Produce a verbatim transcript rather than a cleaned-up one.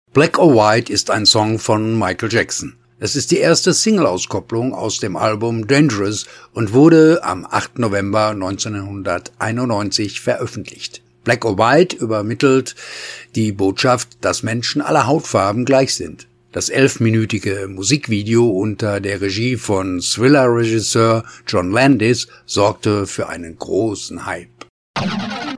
Black or White ist ein Song von Michael Jackson. Es ist die erste Single-Auskopplung aus dem Album Dangerous und wurde am achten November neunzehnhunderteinundneunzig veröffentlicht. Black or White übermittelt die Botschaft, dass Menschen aller Hautfarben gleich sind. Das elfminütige Musikvideo unter der Regie von Thriller-Regisseur John Landis sorgte für einen großen Hype.